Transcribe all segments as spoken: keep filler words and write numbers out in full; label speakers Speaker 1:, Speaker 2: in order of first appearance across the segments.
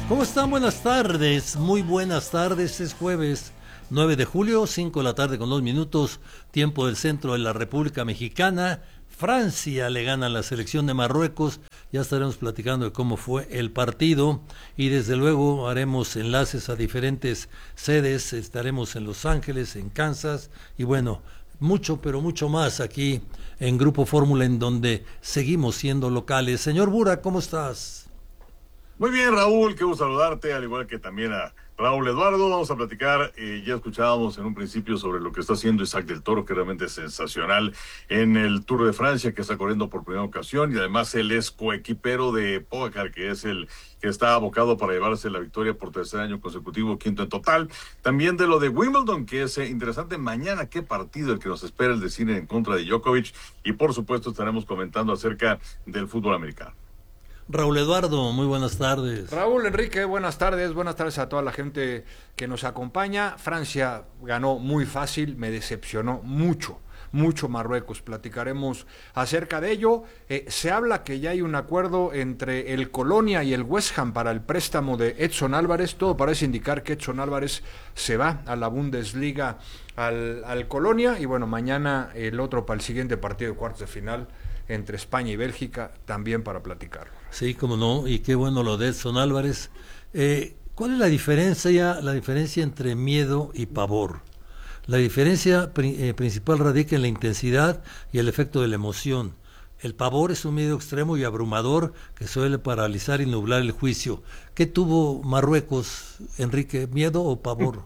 Speaker 1: ¿Cómo están? Buenas tardes, muy buenas tardes. Es jueves nueve de julio, cinco de la tarde con dos minutos, tiempo del centro de la República Mexicana. Francia le gana a la selección de Marruecos. Ya estaremos platicando de cómo fue el partido y desde luego haremos enlaces a diferentes sedes. Estaremos en Los Ángeles, en Kansas y bueno, mucho pero mucho más aquí en Grupo Fórmula, en donde seguimos siendo locales. Señor Bura, ¿cómo estás?
Speaker 2: Muy bien, Raúl, qué gusto saludarte, al igual que también a Raúl Eduardo. Vamos a platicar, eh, ya escuchábamos en un principio sobre lo que está haciendo Isaac del Toro, que realmente es sensacional en el Tour de Francia, que está corriendo por primera ocasión, y además él es coequipero de Pogacar, que es el que está abocado para llevarse la victoria por tercer año consecutivo, quinto en total. También de lo de Wimbledon, que es eh, interesante. Mañana, qué partido el que nos espera el de Sinner en contra de Djokovic, y por supuesto estaremos comentando acerca del fútbol americano.
Speaker 1: Raúl Eduardo, muy buenas tardes.
Speaker 3: Raúl, Enrique, buenas tardes, buenas tardes a toda la gente que nos acompaña. Francia ganó muy fácil, me decepcionó mucho, mucho Marruecos. Platicaremos acerca de ello. Eh, se habla que ya hay un acuerdo entre el Colonia y el West Ham para el préstamo de Edson Álvarez. Todo parece indicar que Edson Álvarez se va a la Bundesliga al, al Colonia. Y bueno, mañana el otro para el siguiente partido de cuartos de final entre España y Bélgica, también para platicarlo.
Speaker 1: Sí, cómo no, y qué bueno lo de Edson Álvarez. Eh, ¿Cuál es la diferencia, la diferencia entre miedo y pavor? La diferencia pri- eh, principal radica en la intensidad y el efecto de la emoción. El pavor es un miedo extremo y abrumador que suele paralizar y nublar el juicio. ¿Qué tuvo Marruecos, Enrique, miedo o pavor?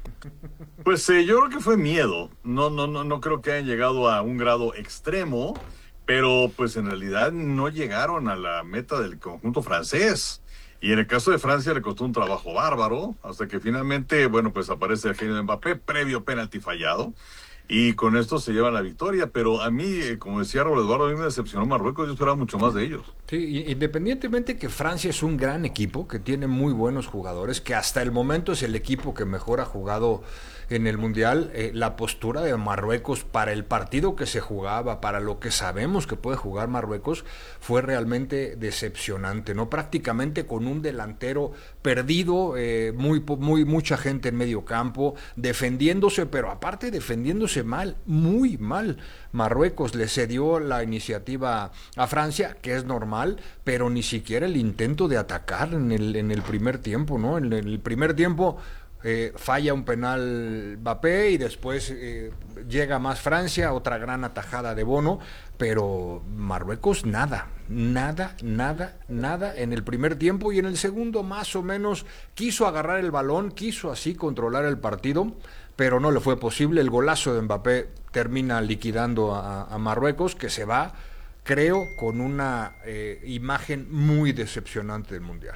Speaker 2: Pues eh, yo creo que fue miedo. No, no, no, no creo que hayan llegado a un grado extremo, pero pues en realidad no llegaron a la meta del conjunto francés. Y en el caso de Francia le costó un trabajo bárbaro, hasta que finalmente, bueno, pues aparece el genio de Mbappé, previo penalti fallado, y con esto se llevan la victoria. Pero a mí, como decía Raúl Eduardo, a mí me decepcionó Marruecos, yo esperaba mucho más de ellos.
Speaker 3: Sí, independientemente que Francia es un gran equipo, que tiene muy buenos jugadores, que hasta el momento es el equipo que mejor ha jugado en el Mundial, eh, la postura de Marruecos para el partido que se jugaba, para lo que sabemos que puede jugar Marruecos, fue realmente decepcionante, ¿no? Prácticamente con un delantero perdido, eh, muy, muy, mucha gente en medio campo, defendiéndose, pero aparte defendiéndose mal, muy mal. Marruecos le cedió la iniciativa a Francia, que es normal, pero ni siquiera el intento de atacar en el, en el primer tiempo, ¿no? En el primer tiempo Eh, falla un penal Mbappé y después eh, llega más Francia, otra gran atajada de Bono, pero Marruecos nada, nada, nada, nada en el primer tiempo, y en el segundo más o menos quiso agarrar el balón, quiso así controlar el partido, pero no le fue posible. El golazo de Mbappé termina liquidando a, a Marruecos, que se va, creo, con una eh, imagen muy decepcionante del Mundial.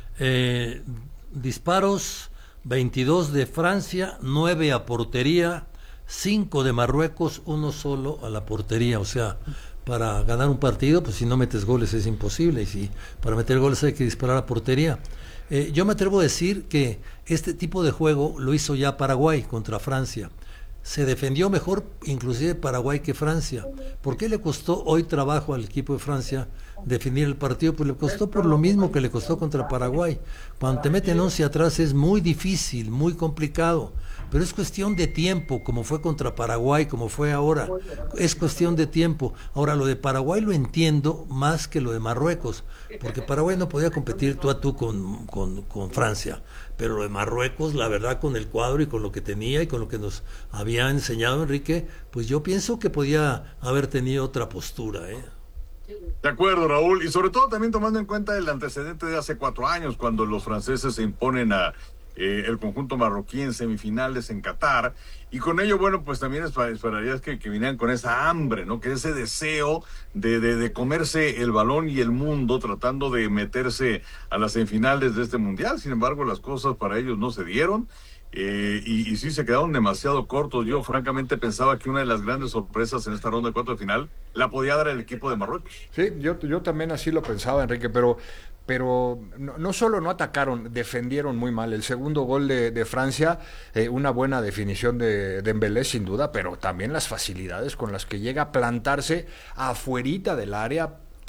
Speaker 1: Eh, disparos veintidós de Francia, nueve a portería, cinco de Marruecos, uno solo a la portería. O sea, para ganar un partido, pues si no metes goles es imposible, y si para meter goles hay que disparar a portería. Eh, yo me atrevo a decir que este tipo de juego lo hizo ya Paraguay contra Francia. Se defendió mejor inclusive Paraguay que Francia. ¿Por qué le costó hoy trabajo al equipo de Francia definir el partido? Pues le costó por lo mismo que le costó contra Paraguay. Cuando te meten once atrás es muy difícil, muy complicado, pero es cuestión de tiempo, como fue contra Paraguay, como fue ahora. Es cuestión de tiempo. Ahora, lo de Paraguay lo entiendo más que lo de Marruecos, porque Paraguay no podía competir tú a tú con, con, con Francia, pero lo de Marruecos, la verdad, con el cuadro y con lo que tenía y con lo que nos había enseñado Enrique, pues yo pienso que podía haber tenido otra postura, ¿eh?
Speaker 2: De acuerdo, Raúl, y sobre todo también tomando en cuenta el antecedente de hace cuatro años, cuando los franceses se imponen a eh, el conjunto marroquí en semifinales en Qatar, y con ello, bueno, pues también esperarías que, que vinieran con esa hambre, ¿no? Que ese deseo de, de, de comerse el balón y el mundo, tratando de meterse a las semifinales de este mundial. Sin embargo, las cosas para ellos no se dieron. Eh, y, y sí se quedaron demasiado cortos. Yo francamente pensaba que una de las grandes sorpresas en esta ronda de cuartos de final la podía dar el equipo de Marruecos.
Speaker 3: Sí, yo, yo también así lo pensaba, Enrique, pero pero no, no solo no atacaron, defendieron muy mal. El segundo gol de, de Francia, eh, una buena definición de Dembélé sin duda, pero también las facilidades con las que llega a plantarse afuerita del área,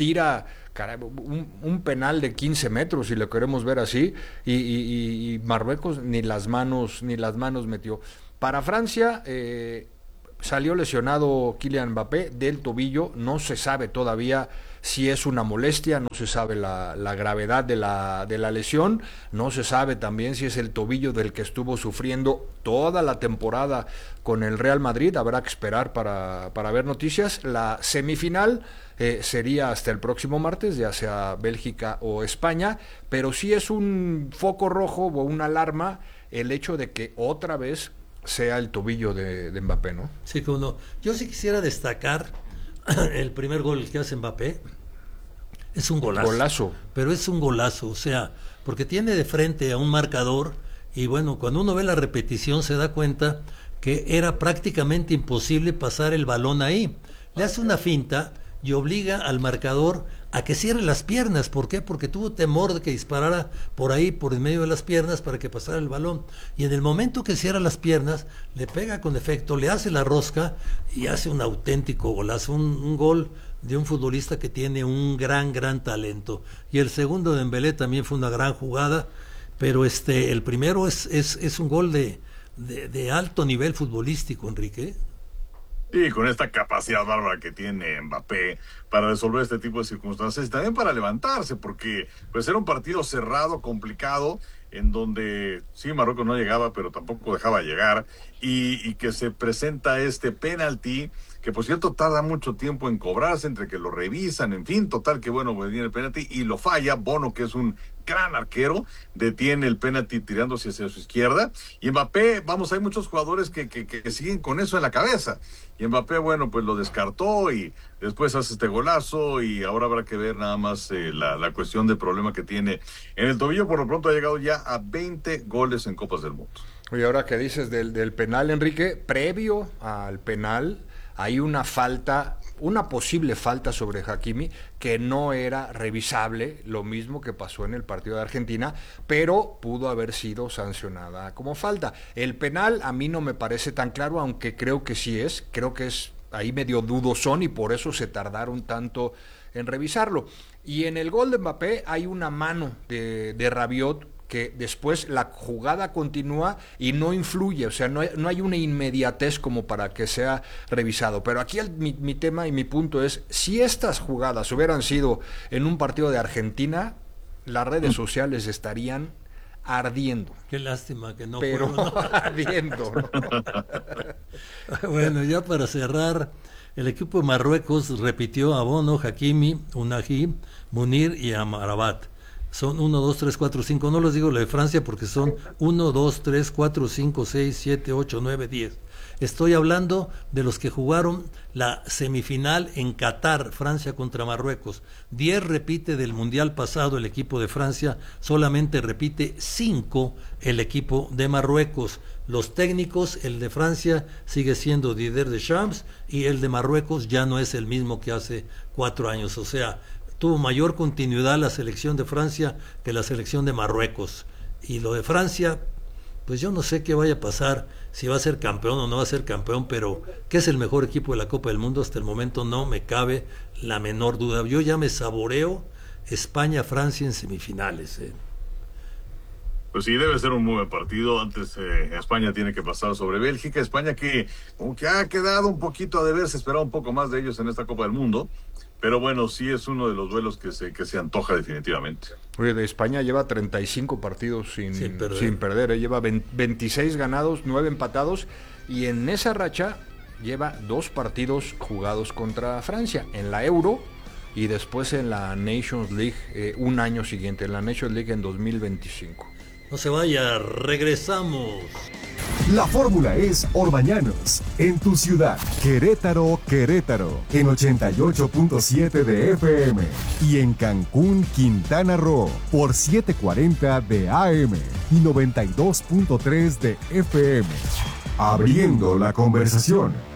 Speaker 3: tira caray, un, un penal de quince metros, si lo queremos ver así, y, y, y Marruecos ni las manos, ni las manos metió. Para Francia, eh, salió lesionado Kylian Mbappé del tobillo, no se sabe todavía si es una molestia, no se sabe la, la gravedad de la, de la lesión, no se sabe también si es el tobillo del que estuvo sufriendo toda la temporada con el Real Madrid, habrá que esperar para, para ver noticias. La semifinal eh, sería hasta el próximo martes, ya sea Bélgica o España, pero sí es un foco rojo o una alarma el hecho de que otra vez sea el tobillo de, de Mbappé, ¿no?
Speaker 1: Sí, como no. Yo sí quisiera destacar el primer gol que hace Mbappé. Es un golazo.
Speaker 3: Golazo.
Speaker 1: Pero es un golazo, o sea, porque tiene de frente a un marcador y bueno, cuando uno ve la repetición se da cuenta que era prácticamente imposible pasar el balón ahí. Le hace una finta y obliga al marcador a que cierre las piernas. ¿Por qué? Porque tuvo temor de que disparara por ahí, por en medio de las piernas, para que pasara el balón. Y en el momento que cierra las piernas, le pega con efecto, le hace la rosca y hace un auténtico golazo, un, un gol de un futbolista que tiene un gran, gran talento. Y el segundo de Dembélé también fue una gran jugada, pero este, el primero es, es, es un gol de, de, de alto nivel futbolístico, Enrique.
Speaker 2: Y con esta capacidad bárbara que tiene Mbappé para resolver este tipo de circunstancias y también para levantarse, porque pues era un partido cerrado, complicado, en donde sí, Marruecos no llegaba, pero tampoco dejaba llegar, y, y que se presenta este penalti, que por cierto tarda mucho tiempo en cobrarse, entre que lo revisan, en fin, total que bueno, pues viene el penalti y lo falla. Bono, que es un gran arquero, detiene el penalti tirándose hacia su izquierda, y Mbappé, vamos, hay muchos jugadores que, que, que siguen con eso en la cabeza, y Mbappé, bueno, pues lo descartó y después hace este golazo, y ahora habrá que ver nada más eh, la, la cuestión del problema que tiene en el tobillo. Por lo pronto ha llegado ya a veinte goles en Copas del Mundo.
Speaker 3: Y ahora que dices del, del penal, Enrique, previo al penal hay una falta, una posible falta sobre Hakimi que no era revisable, lo mismo que pasó en el partido de Argentina, pero pudo haber sido sancionada como falta. El penal a mí no me parece tan claro, aunque creo que sí es, creo que es ahí medio dudosón y por eso se tardaron tanto en revisarlo. Y en el gol de Mbappé hay una mano de, de Rabiot, que después la jugada continúa y no influye, o sea, no hay, no hay una inmediatez como para que sea revisado. Pero aquí el, mi, mi tema y mi punto es, si estas jugadas hubieran sido en un partido de Argentina, las redes sociales estarían ardiendo.
Speaker 1: Qué lástima que no
Speaker 3: Pero
Speaker 1: fueron, ¿no?
Speaker 3: ardiendo, ¿no?
Speaker 1: Bueno, ya para cerrar, el equipo de Marruecos repitió a Bono, Hakimi, Unai, Munir y Amrabat. Son uno, dos, tres, cuatro, cinco, no les digo la de Francia porque son uno, dos, tres, cuatro, cinco, seis, siete, ocho, nueve, diez. Estoy hablando de los que jugaron la semifinal en Qatar, Francia contra Marruecos. diez repite del Mundial pasado el equipo de Francia, solamente repite cinco el equipo de Marruecos. Los técnicos, el de Francia sigue siendo Didier Deschamps y el de Marruecos ya no es el mismo que hace cuatro años, o sea, tuvo mayor continuidad la selección de Francia que la selección de Marruecos. Y lo de Francia, pues yo no sé qué vaya a pasar, si va a ser campeón o no va a ser campeón, pero que es el mejor equipo de la Copa del Mundo hasta el momento no me cabe la menor duda. Yo ya me saboreo España-Francia en semifinales. ¿eh?
Speaker 2: Pues sí, debe ser un muy buen partido. Antes eh, España tiene que pasar sobre Bélgica. España que como que ha quedado un poquito a deber, se esperaba un poco más de ellos en esta Copa del Mundo. Pero bueno, sí es uno de los duelos que se que se antoja definitivamente.
Speaker 3: Oye, de España lleva treinta y cinco partidos sin,
Speaker 1: sin perder,
Speaker 3: sin perder ¿eh? Lleva veintiséis ganados, nueve empatados, y en esa racha lleva dos partidos jugados contra Francia, en la Euro y después en la Nations League eh, un año siguiente, en la Nations League en dos mil veinticinco.
Speaker 1: No se vaya, regresamos.
Speaker 4: La fórmula es Orbañanos, en tu ciudad. Querétaro, Querétaro, en ochenta y ocho punto siete de F M. Y en Cancún, Quintana Roo, por setecientos cuarenta de A M y noventa y dos punto tres de F M. Abriendo la conversación.